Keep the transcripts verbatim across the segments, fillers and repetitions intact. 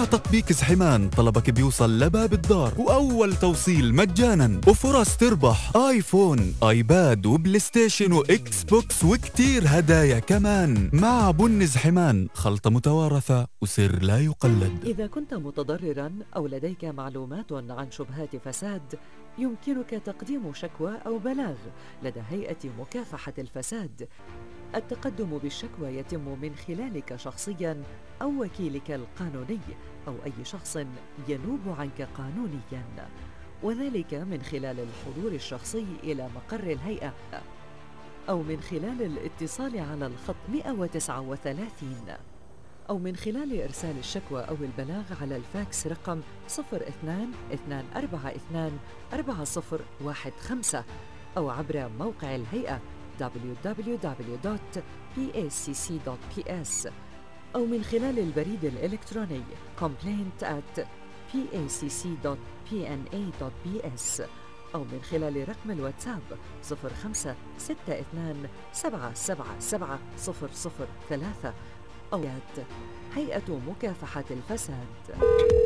تطبيق زحمان طلبك بيوصل لباب الدار، وأول توصيل مجانا، وفرص تربح آيفون، آيباد، وبلاي ستيشن، وإكس بوكس، وكتير هدايا كمان. مع بن زحمان، خلطة متوارثة وسر لا يقلد. إذا كنت متضرراً أو لديك معلومات عن شبهات فساد، يمكنك تقديم شكوى أو بلاغ لدى هيئة مكافحة الفساد. التقدم بالشكوى يتم من خلالك شخصياً أو وكيلك القانوني أو أي شخص ينوب عنك قانونياً، وذلك من خلال الحضور الشخصي إلى مقر الهيئة أو من خلال الاتصال على الخط مئة وتسعة وثلاثين أو من خلال إرسال الشكوى أو البلاغ على الفاكس رقم صفر اثنان اثنان أربعة اثنان أربعة صفر واحد خمسة أو عبر موقع الهيئة دبليو دبليو دبليو دوت بي إيه سي سي دوت بي إس أو من خلال البريد الإلكتروني complaint at بي إيه سي سي دوت بي إن إيه دوت بي إس أو من خلال رقم الواتساب صفر خمسة ستة اثنان سبعة سبعة سبعة صفر صفر ثلاثة أو هيئة مكافحة الفساد.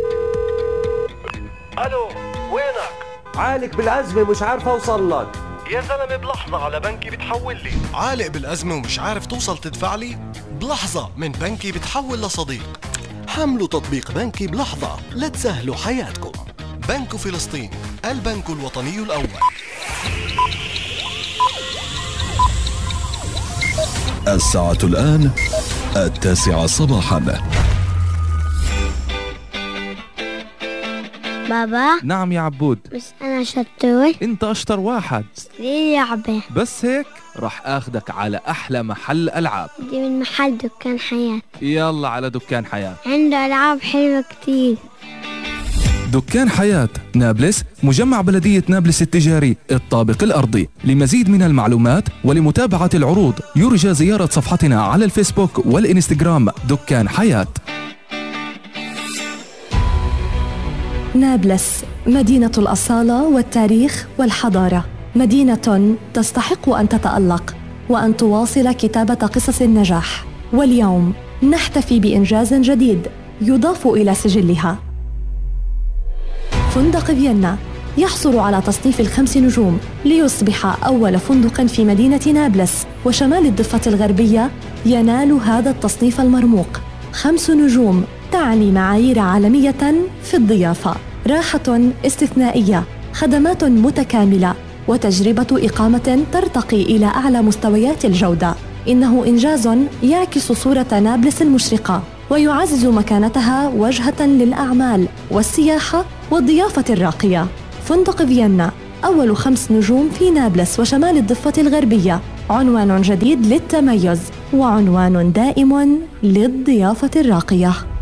ألو، وينك؟ عالق بالأزمة مش عارف أوصل لك. يا زلمة بلحظة على بنكي بتحول لي. عالق بالأزمة ومش عارف توصل تدفع لي؟ بلحظة من بنكي بتحول لصديق. حملوا تطبيق بنكي بلحظة لتسهلوا حياتكم. بنك فلسطين، البنك الوطني الأول. الساعة الآن التاسعة صباحا. بابا. نعم يا عبود. بس أنا شطور. أنت أشطر واحد. ليه لعبة؟ بس هيك رح أخدك على أحلى محل ألعاب. دي من محل دكان حياة. يلا على دكان حياة، عنده ألعاب حلوة كتير. دكان حياة نابلس، مجمع بلدية نابلس التجاري الطابق الأرضي. لمزيد من المعلومات ولمتابعة العروض يرجى زيارة صفحتنا على الفيسبوك والإنستغرام دكان حياة. نابلس، مدينة الأصالة والتاريخ والحضارة، مدينة تستحق أن تتألق وأن تواصل كتابة قصص النجاح. واليوم نحتفي بإنجاز جديد يضاف إلى سجلها. فندق فيينا يحصل على تصنيف الخمس نجوم ليصبح أول فندق في مدينة نابلس وشمال الضفة الغربية ينال هذا التصنيف المرموق. خمس نجوم تعني معايير عالمية في الضيافة، راحة استثنائية، خدمات متكاملة، وتجربة إقامة ترتقي إلى أعلى مستويات الجودة. إنه إنجاز يعكس صورة نابلس المشرقة ويعزز مكانتها وجهة للأعمال والسياحة والضيافة الراقية. فندق فيينا، أول خمس نجوم في نابلس وشمال الضفة الغربية، عنوان جديد للتميز وعنوان دائم للضيافة الراقية.